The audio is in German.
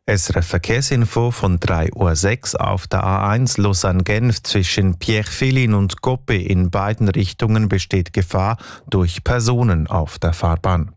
SRF Verkehrsinfo von 3:06 Uhr auf der A1 Lausanne-Genf zwischen Pierrefitte und Coppet in beiden Richtungen besteht Gefahr durch Personen auf der Fahrbahn.